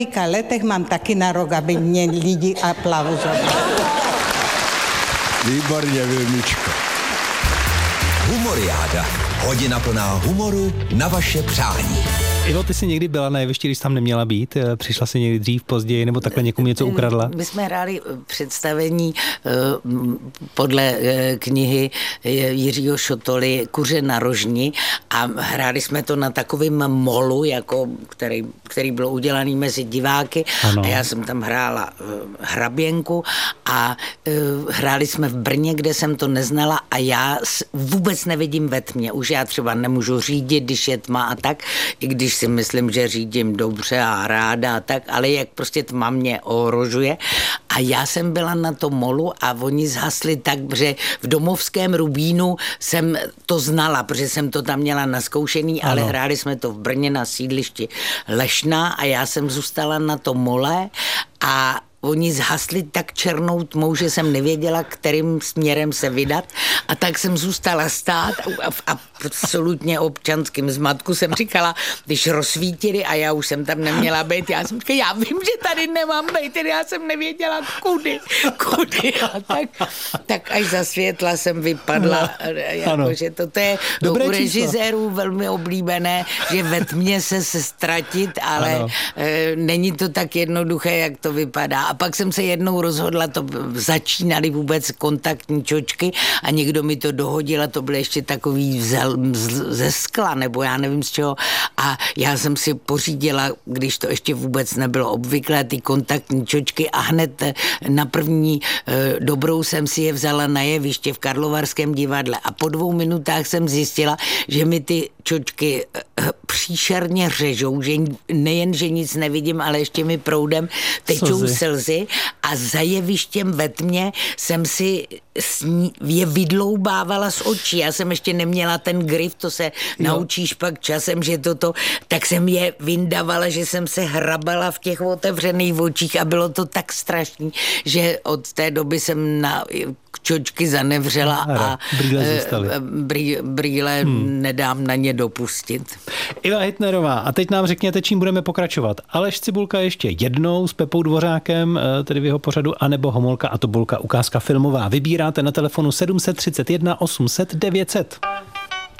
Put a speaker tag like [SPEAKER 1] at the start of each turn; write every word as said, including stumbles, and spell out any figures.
[SPEAKER 1] letech mám taky na rok, aby mě lidi aplauzovali.
[SPEAKER 2] Výborně, Vilmičko.
[SPEAKER 3] Humoriáda. Hodina plná humoru na vaše přání.
[SPEAKER 4] Ivo, ty jsi někdy byla na jevišti, když tam neměla být? Přišla jsi někdy dřív, později, nebo takhle někomu něco ukradla?
[SPEAKER 5] My jsme hráli představení podle knihy Jiřího Šotoly Kuře na rožni a hráli jsme to na takovém molu, jako který, který byl udělaný mezi diváky. Ano. A já jsem tam hrála hraběnku a hráli jsme v Brně, kde jsem to neznala a já vůbec nevidím ve tmě. Už já třeba nemůžu řídit, když je tma a tak, i když si myslím, že řídím dobře a ráda a tak, ale jak prostě tma mě ohrožuje. A já jsem byla na tom molu a oni zhasli tak, že v domovském Rubínu jsem to znala, protože jsem to tam měla naskoušený, ano. Ale hráli jsme to v Brně na sídlišti Lešná a já jsem zůstala na tom mole a oni zhasli tak černou tmou, že jsem nevěděla, kterým směrem se vydat a tak jsem zůstala stát a v absolutně občanským zmatku jsem říkala, když rozsvítili a já už jsem tam neměla být, já jsem říkala, já vím, že tady nemám být, já jsem nevěděla kudy, kudy a tak, tak až za světla jsem vypadla, no, jakože to, to je
[SPEAKER 4] dobré
[SPEAKER 5] u
[SPEAKER 4] číslo.
[SPEAKER 5] Režisérů velmi oblíbené, že ve tmě se, se ztratit, ale ano. e, není to tak jednoduché, jak to vypadá. A pak jsem se jednou rozhodla, to začínaly vůbec kontaktní čočky a někdo mi to dohodil a to byl ještě takový vzel, ze skla, nebo já nevím z čeho. A já jsem si pořídila, když to ještě vůbec nebylo obvyklé, ty kontaktní čočky a hned na první e, dobrou jsem si je vzala na jeviště v Karlovarském divadle. A po dvou minutách jsem zjistila, že mi ty čočky e, příšerně řežou, že nejen, že nic nevidím, ale ještě mi proudem tečou slzy. slzy a za jevištěm ve tmě jsem si je vydloubávala z očí. Já jsem ještě neměla ten grif, to se jo. naučíš pak časem, že toto, tak jsem je vyndavala, že jsem se hrabala v těch otevřených očích a bylo to tak strašný, že od té doby jsem na čočky zanevřela a
[SPEAKER 4] brýle zůstaly.
[SPEAKER 5] Brý, brýle hmm. nedám na ně dopustit.
[SPEAKER 4] Iva Hitnerová, a teď nám řekněte, čím budeme pokračovat. Aleš Cibulka ještě jednou s Pepou Dvořákem, tedy v jeho pořadu, anebo Homolka a Tobolka, ukázka filmová. Vybíráte na telefonu sedm set třicet jedna osm set devět set.